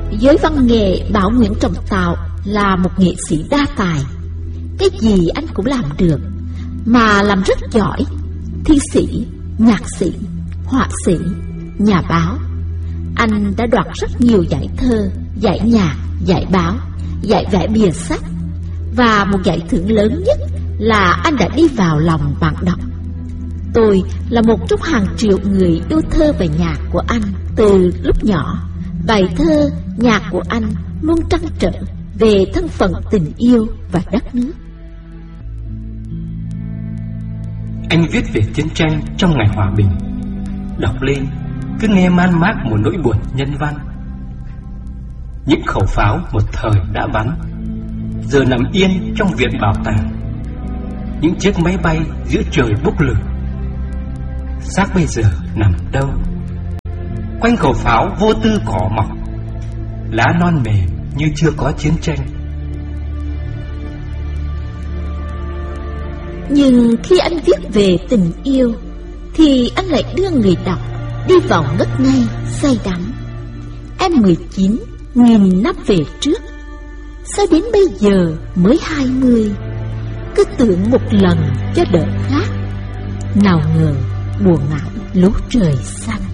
Giới văn nghệ bảo Nguyễn Trọng Tạo là một nghệ sĩ đa tài. Cái gì anh cũng làm được, mà làm rất giỏi. Thi sĩ, nhạc sĩ, họa sĩ, nhà báo. Anh đã đoạt rất nhiều giải thơ, giải nhạc, giải báo, giải vẽ bìa sách. Và một giải thưởng lớn nhất là anh đã đi vào lòng bạn đọc. Tôi là một trong hàng triệu người yêu thơ và nhạc của anh. Từ lúc nhỏ, bài thơ, nhạc của anh luôn trăn trở về thân phận tình yêu và đất nước. Anh viết về chiến tranh trong ngày hòa bình. Đọc lên cứ nghe man mác một nỗi buồn nhân văn. Những khẩu pháo một thời đã bắn, giờ nằm yên trong viện bảo tàng. Những chiếc máy bay giữa trời bốc lửa, xác bây giờ nằm đâu? Quanh khẩu pháo vô tư cỏ mọc, lá non mềm như chưa có chiến tranh. Nhưng khi anh viết về tình yêu thì anh lại đưa người đọc đi vào ngất ngây say đắm. Em 19 nghìn năm về trước, sao đến bây giờ mới 20? Cứ tưởng một lần cho đỡ khác, nào ngờ buồn ngại lố trời xanh.